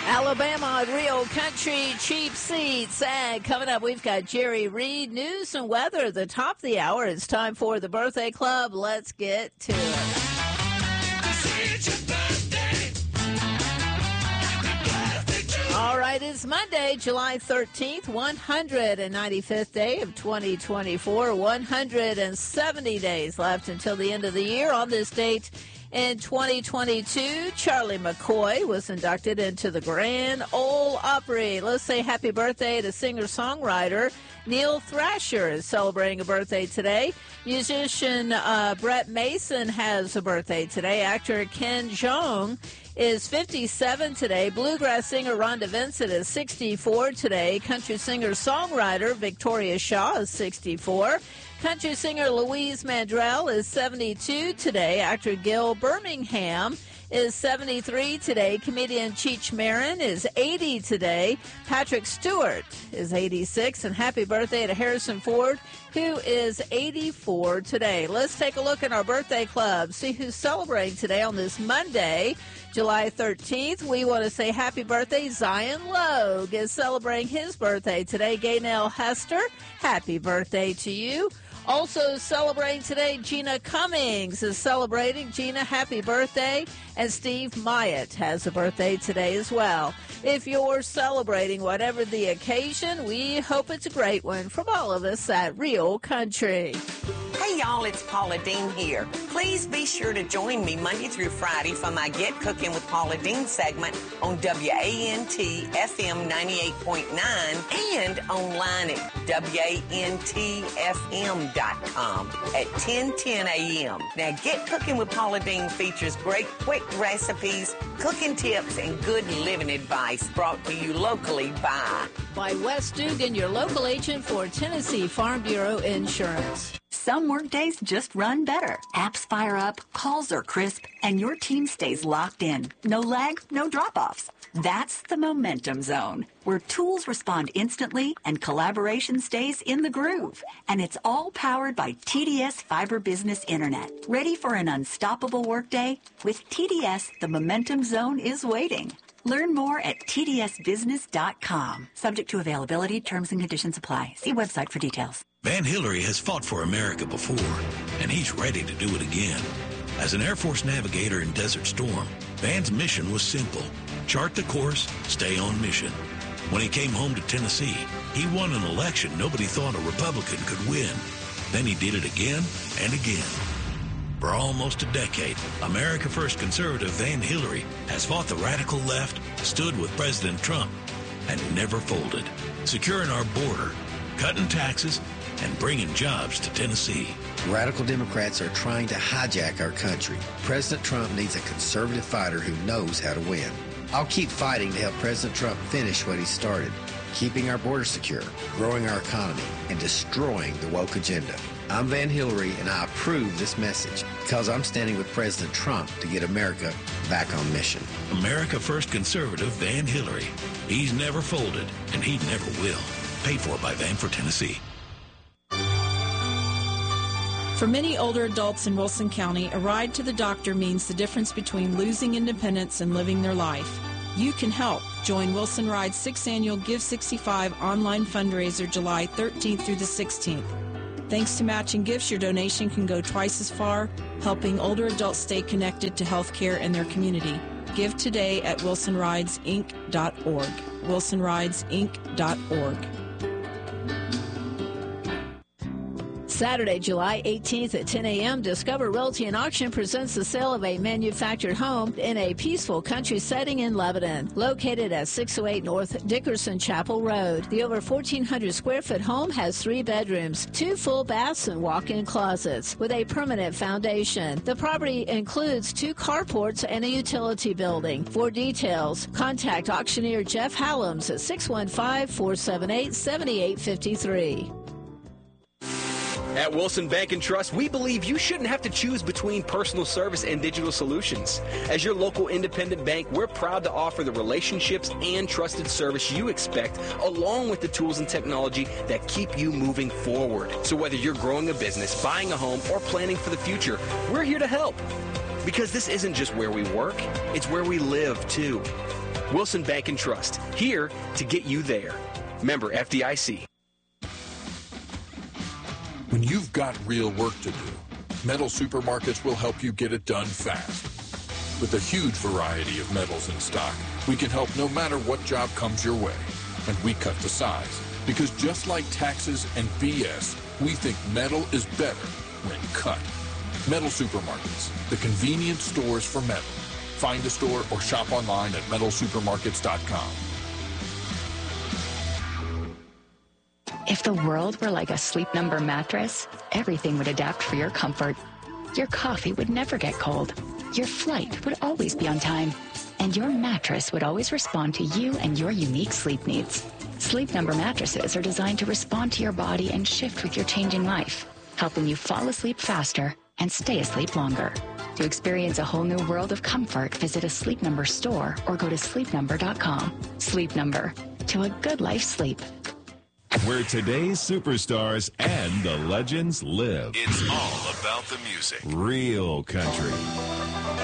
Alabama Real Country Cheap Seats. And coming up, we've got Jerry Reed, news and weather. The top of the hour. It's time for the Birthday Club. Let's get to it. All right, it's Monday, July 13th, 195th day of 2024. 170 days left until the end of the year. On this date in 2022, Charlie McCoy was inducted into the Grand Ole Opry. Let's say happy birthday to singer-songwriter Neil Thrasher is celebrating a birthday today. Musician Brett Mason has a birthday today. Actor Ken Jeong is 57 today. Bluegrass singer Rhonda Vincent is 64 today. Country singer-songwriter Victoria Shaw is 64. Country singer Louise Mandrell is 72 today. Actor Gil Birmingham is 73 today. Comedian Cheech Marin is 80 today. Patrick Stewart is 86. And happy birthday to Harrison Ford, who is 84 today. Let's take a look at our birthday club, see who's celebrating today on this Monday, July 13th. We want to say happy birthday. Zion Logue is celebrating his birthday today. Gaynell Hester, happy birthday to you. Also celebrating today, Gina Cummings is celebrating. Gina, happy birthday. And Steve Myatt has a birthday today as well. If you're celebrating whatever the occasion, we hope it's a great one from all of us at Real Country. Hey y'all, it's Paula Dean here. Please be sure to join me Monday through Friday for my Get Cooking with Paula Dean segment on WANT FM 98.9 and online at WANTFM.com at 10:10 a.m. Now, Get Cooking with Paula Dean features great quick recipes, cooking tips, and good living advice brought to you locally by Wes Dugan, your local agent for Tennessee Farm Bureau Insurance. Some workdays just run better. Apps fire up, calls are crisp, and your team stays locked in. No lag, no drop-offs. That's the Momentum Zone, where tools respond instantly and collaboration stays in the groove. And it's all powered by TDS Fiber Business Internet. Ready for an unstoppable workday? With TDS, the Momentum Zone is waiting. Learn more at tdsbusiness.com. Subject to availability, terms and conditions apply. See website for details. Van Hillary has fought for America before, and he's ready to do it again. As an Air Force navigator in Desert Storm, Van's mission was simple: chart the course, stay on mission. When he came home to Tennessee, he won an election nobody thought a Republican could win. Then he did it again and again. For almost a decade, America First conservative Van Hillary has fought the radical left, stood with President Trump, and never folded, securing our border, cutting taxes, and bringing jobs to Tennessee. Radical Democrats are trying to hijack our country. President Trump needs a conservative fighter who knows how to win. I'll keep fighting to help President Trump finish what he started, keeping our border secure, growing our economy, and destroying the woke agenda. I'm Van Hillary, and I approve this message because I'm standing with President Trump to get America back on mission. America First conservative Van Hillary. He's never folded, and he never will. Paid for by Van for Tennessee. For many older adults in Wilson County, a ride to the doctor means the difference between losing independence and living their life. You can help. Join Wilson Ride's 6th annual Give 65 online fundraiser July 13th through the 16th. Thanks to matching gifts, your donation can go twice as far, helping older adults stay connected to health care in their community. Give today at wilsonridesinc.org. wilsonridesinc.org. Saturday, July 18th at 10 a.m., Discover Realty and Auction presents the sale of a manufactured home in a peaceful country setting in Lebanon, located at 608 North Dickerson Chapel Road. The over 1,400 square foot home has 3 bedrooms, 2 full baths, and walk-in closets with a permanent foundation. The property includes 2 carports and a utility building. For details, contact auctioneer Jeff Hallams at 615-478-7853. At Wilson Bank and Trust, we believe you shouldn't have to choose between personal service and digital solutions. As your local independent bank, we're proud to offer the relationships and trusted service you expect, along with the tools and technology that keep you moving forward. So whether you're growing a business, buying a home, or planning for the future, we're here to help. Because this isn't just where we work, it's where we live, too. Wilson Bank and Trust, here to get you there. Member FDIC. When you've got real work to do, Metal Supermarkets will help you get it done fast. With a huge variety of metals in stock, we can help no matter what job comes your way. And we cut the size, because just like taxes and BS, we think metal is better when cut. Metal Supermarkets, the convenient stores for metal. Find a store or shop online at metalsupermarkets.com. If the world were like a Sleep Number mattress, everything would adapt for your comfort. Your coffee would never get cold. Your flight would always be on time. And your mattress would always respond to you and your unique sleep needs. Sleep Number mattresses are designed to respond to your body and shift with your changing life, helping you fall asleep faster and stay asleep longer. To experience a whole new world of comfort, visit a Sleep Number store or go to sleepnumber.com. Sleep Number, to a good life's sleep. Where today's superstars and the legends live. It's all about the music. Real country.